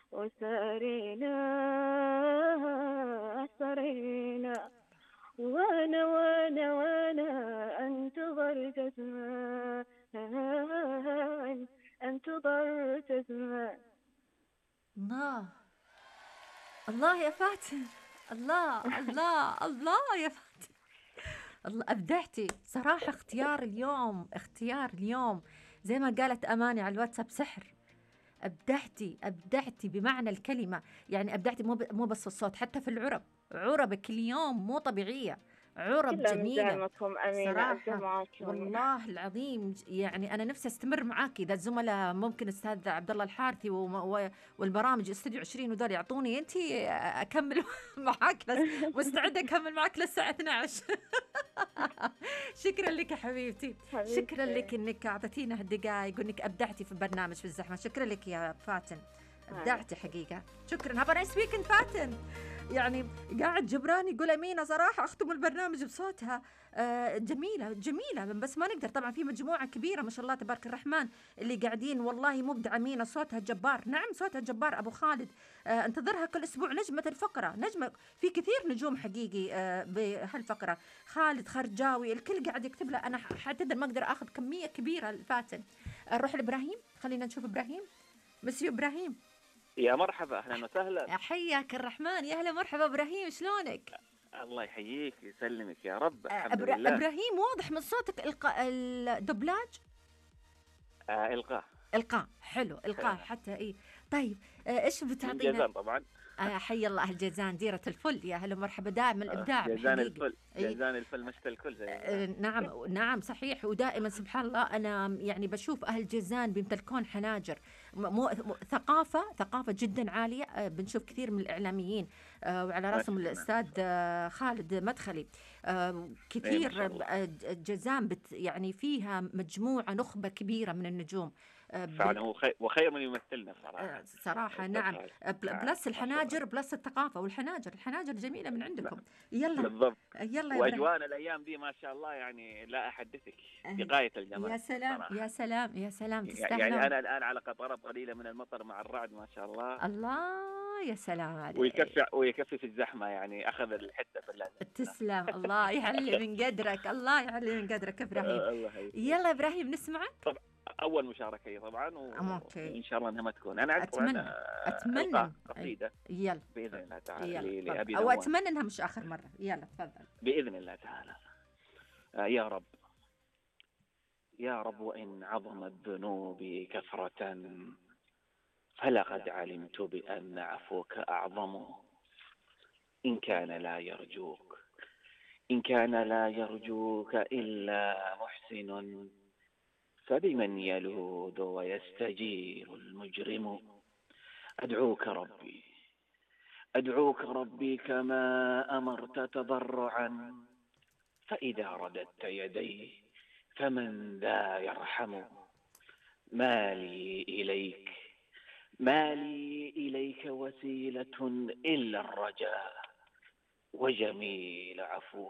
وسارينا سرينا، وأنا انتظرت زمان، انتظرت زمان. الله، الله يا فاتن، الله الله الله يا فاتن. الله، أبدعتي صراحة. اختيار اليوم، اختيار اليوم زي ما قالت أماني على الواتساب سحر. أبدعتي، أبدعتي بمعنى الكلمة. يعني أبدعتي مو بس في الصوت، حتى في العرب. عربك اليوم مو طبيعية، عرب كلها من جميلة دعمكم أمينة، أبدأ صراحة. معاكم. والله العظيم يعني أنا نفسي أستمر معاكي. إذا الزملاء ممكن أستاذ عبد الله الحارثي والبرامج استوديو 20 وذول يعطوني أنتي أكمل معاك، بس مستعدة أكمل معاك للساعة 12. شكرا لك يا حبيبتي، شكرا لك حبيبتي. انك اعطيتينا هالدقائق وانك ابدعتي في البرنامج في الزحمه. شكرا لك يا فاتن، هلا. ابدعتي حقيقه. شكرا. هاف نايس ويكند فاتن. يعني قاعد جبران يقول امينه صراحه اختم البرنامج بصوتها. جميله جميله، بس ما نقدر طبعا، في مجموعه كبيره ما شاء الله تبارك الرحمن اللي قاعدين. والله مبدعه امينه، صوتها جبار. نعم صوتها جبار. ابو خالد انتظرها كل اسبوع، نجمه الفقره، نجمه في كثير نجوم حقيقي بهالفقره. خالد خرجاوي الكل قاعد يكتب له. انا حاعتذر ما اقدر اخذ كميه كبيره الفاتن. نروح لابراهيم، خلينا نشوف ابراهيم. مسيو ابراهيم. يا مرحبا، اهلا وسهلا. حياك الرحمن، يا هلا مرحبا ابراهيم، شلونك؟ الله يحييك ويسلمك يا رب، الحمد لله. ابراهيم واضح من صوتك الدبلاج. القاه. القاء حلو، القاء حتى اي. طيب ايش من بتعطينا؟ جازان طبعا. حي الله اهل جازان، ديرة الفل، يا هلا مرحبا. دائما الابداع جازان حقيقي. الفل، اي جازان الفل مشت الكل زي ما يقولون. نعم نعم صحيح. ودائما سبحان الله انا يعني بشوف اهل جازان بيمتلكون حناجر، ثقافه جدا عاليه. بنشوف كثير من الاعلاميين وعلى ما راسهم شاء الله. الاستاذ خالد مدخلي. اي ما كثير. شاء الله. جازان يعني فيها مجموعه نخبه كبيره من النجوم. فعلا هو خير، وخير من يمثلنا صراحه. صراحة استاذ نعم. خالد. بلس ما شاء الله. الحناجر، بلس الثقافة والحناجر، الحناجر جميلة من عندكم. نعم. يلا بالضبط. يلا يا إبراهيم. واجوانا الايام دي ما شاء الله، يعني لا احدثك، في غايه الجمال يا سلام يا صراحه. سلام يا سلام، يعني تستاهلون. انا الان على قطرات قليله من المطر مع الرعد ما شاء الله. الله يا سلام عليك. ويكفي في الزحمه، يعني اخذ الحته في اللازم. تسلم، الله يعلي من قدرك، الله يعلي من قدرك إبراهيم. الله يحييك. يلا إبراهيم نسمعك. طبعا اول مشاركه هي طبعا، اوكي. وان شاء الله انها ما تكون. انا عندي طبعا اتمنى، اتمنى. القاء قصيده يلا باذن الله يلا تعالى تفضل، لابي او نواف. اتمنى انها مش اخر مرة. يلا تفضل. باذن الله تعالى. يا رب، يا رب، وان عظمت ذنوبي كثره، فلقد علمت بان عفوك اعظم. ان كان لا يرجوك، إن كان لا يرجوك إلا محسن، فبمن يلوذ ويستجير المجرم. أدعوك ربي، أدعوك ربي كما أمرت تضرعا، فإذا رددت يديه فمن ذا يرحم. ما لي إليك، ما لي إليك وسيلة إلا الرجاء، وجميل عفوك